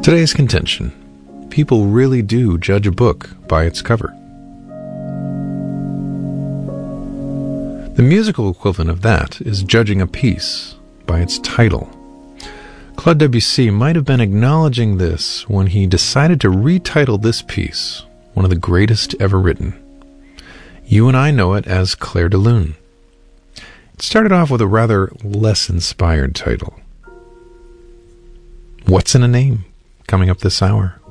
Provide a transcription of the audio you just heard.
Today's contention: people really do judge a book by its cover. The musical equivalent of that is judging a piece by its title. Claude Debussy might have been acknowledging this when he decided to retitle this piece, one of the greatest ever written. You and I know it as Clair de Lune. It started off with a rather less inspired title. What's in a Name? Coming up this hour.